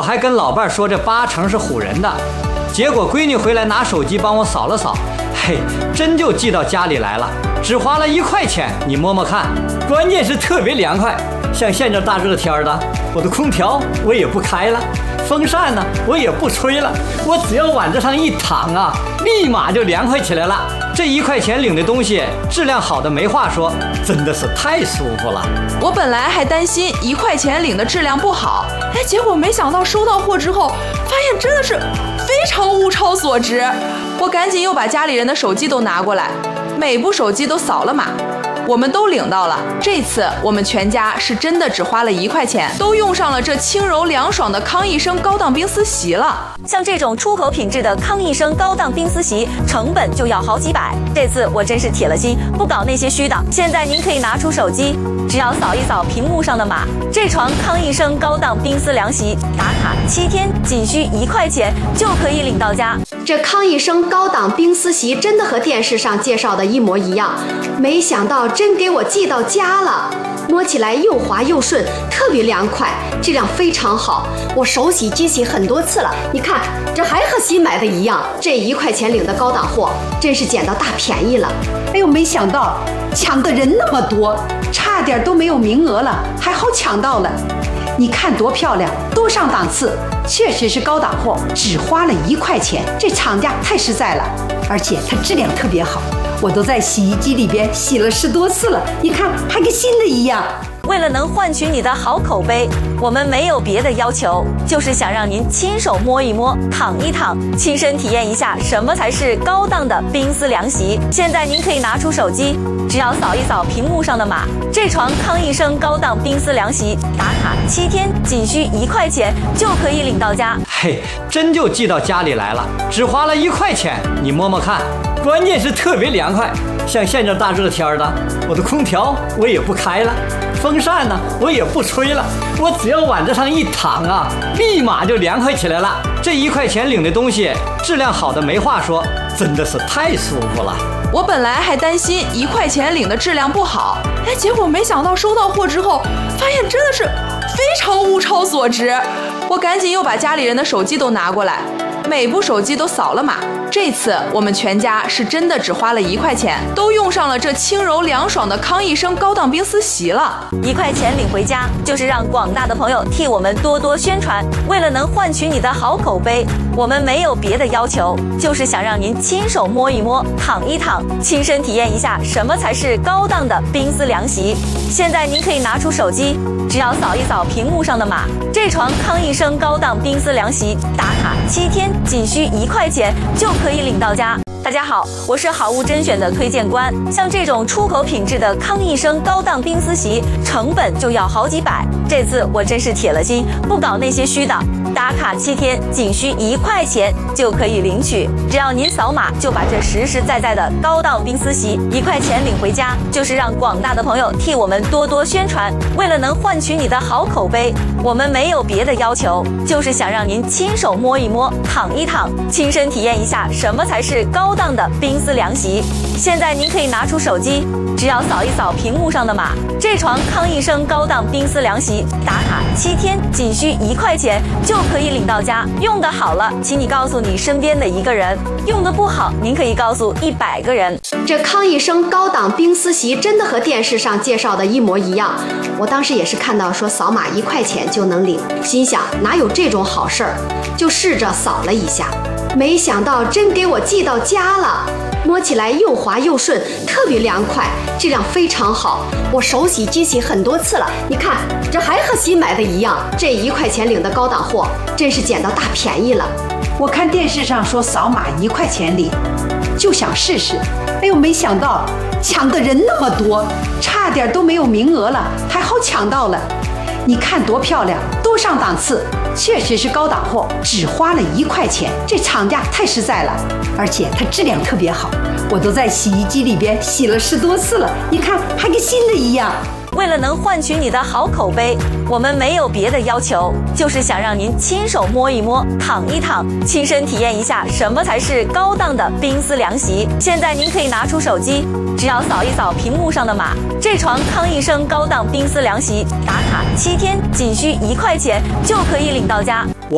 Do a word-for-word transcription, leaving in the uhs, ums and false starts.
还跟老伴说这八成是唬人的，结果闺女回来拿手机帮我扫了扫，嘿，真就寄到家里来了，只花了一块钱，你摸摸看，关键是特别凉快。像现这大热天的，我的空调我也不开了，风扇呢我也不吹了，我只要往这上一躺啊，立马就凉快起来了。这一块钱领的东西质量好的没话说，真的是太舒服了。 我本来还担心一块钱领的质量不好，哎，结果没想到收到货之后，发现真的是非常物超所值。我赶紧又把家里人的手机都拿过来，每部手机都扫了码。我们都领到了，这次我们全家是真的只花了一块钱，都用上了这轻柔凉爽的康益生高档冰丝席了。 像这种出口品质的康益生高档冰丝席，成本就要好几百。这次我真是铁了心，不搞那些虚的。现在您可以拿出手机，只要扫一扫屏幕上的码，这床康益生高档冰丝凉席打卡七天，仅需一块钱就可以领到家。 这康益生高档冰丝席真的和电视上介绍的一模一样，没想到真给我寄到家了。摸起来又滑又顺，特别凉快，质量非常好。我手洗机洗很多次了，你看这还和新买的一样。这一块钱领的高档货，真是捡到大便宜了。 哎呦，没想到抢的人那么多，差点都没有名额了，还好抢到了。你看多漂亮，多上档次，确实是高档货，只花了一块钱，这厂家太实在了，而且它质量特别好。我都在洗衣机里边洗了十多次了，你看还跟新的一样。 为了能换取你的好口碑，我们没有别的要求，就是想让您亲手摸一摸，躺一躺，亲身体验一下什么才是高档的冰丝凉席。现在您可以拿出手机，只要扫一扫屏幕上的码，这床康益生高档冰丝凉席打卡七天，仅需一块钱就可以领到家。 嘿，真就寄到家里来了，只花了一块钱，你摸摸看，关键是特别凉快。像现这大热天的，我的空调我也不开了，风扇呢我也不吹了，我只要往这上一躺啊，立马就凉快起来了。这一块钱领的东西质量好的没话说，真的是太舒服了。 我本来还担心一块钱领的质量不好，哎，结果没想到收到货之后，发现真的是非常物超所值。我赶紧又把家里人的手机都拿过来，每部手机都扫了码。这次我们全家是真的只花了一块钱，都用上了这轻柔凉爽的康益生高档冰丝席了。 一块钱领回家，就是让广大的朋友替我们多多宣传。为了能换取你的好口碑，我们没有别的要求，就是想让您亲手摸一摸，躺一躺，亲身体验一下什么才是高档的冰丝凉席。现在您可以拿出手机，只要扫一扫屏幕上的码，这床康益生高档冰丝凉席打卡七天，仅需一块钱就可以领到家。大家好，我是好物甄选的推荐官。像这种出口品质的康益生高档冰丝席，成本就要好几百。这次我真是铁了心，不搞那些虚的。打卡七天，仅需一块钱就可以领取。只要您扫码，就把这实实在在的高档冰丝席一块钱领回家，就是让广大的朋友替我们多多宣传。为了能换取你的好口碑，我们没有别的要求，就是想让您亲手摸一摸，躺一躺，亲身体验一下什么才是高档的冰丝凉席。现在您可以拿出手机，只要扫一扫屏幕上的码，这床康益生高档冰丝凉席打卡七天，仅需一块钱就可以领到家。用得好了，请你告诉你身边的一个人；用得不好，您可以告诉一百个人。 这康益生高档冰丝席真的和电视上介绍的一模一样。我当时也是看到说扫码一块钱就能领，心想哪有这种好事儿，就试着扫了一下，没想到真给我寄到家了。摸起来又滑又顺，特别凉快，质量非常好。我手洗机洗很多次了，你看这还和新买的一样。这一块钱领的高档货，真是捡到大便宜了。 我看电视上说扫码一块钱领，就想试试。哎呦，没想到抢的人那么多，差点都没有名额了，还好抢到了。你看多漂亮，多上档次，确实是高档货，只花了一块钱，这厂家太实在了，而且它质量特别好。我都在洗衣机里边洗了十多次了，你看还跟新的一样。 为了能换取你的好口碑，我们没有别的要求，就是想让您亲手摸一摸，躺一躺，亲身体验一下什么才是高档的冰丝凉席。现在您可以拿出手机，只要扫一扫屏幕上的码，这床康益生高档冰丝凉席打卡七天，仅需一块钱就可以领到家。